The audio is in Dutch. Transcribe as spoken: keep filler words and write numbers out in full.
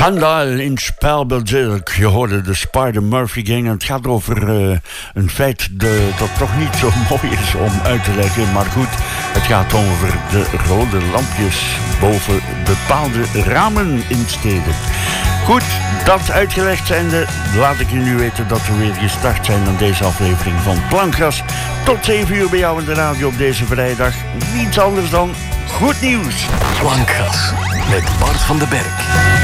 Schandaal in Spelbelzilk. Je hoorde de Spider Murphy Gang. En het gaat over uh, een feit de, dat toch niet zo mooi is om uit te leggen. Maar goed, het gaat over de rode lampjes boven bepaalde ramen in steden. Goed, dat uitgelegd zijnde, laat ik je nu weten dat we weer gestart zijn aan deze aflevering van Plankgas. Tot zeven uur bij jou in de radio op deze vrijdag. Niets anders dan goed nieuws. Plankgas met Bart van den Berg.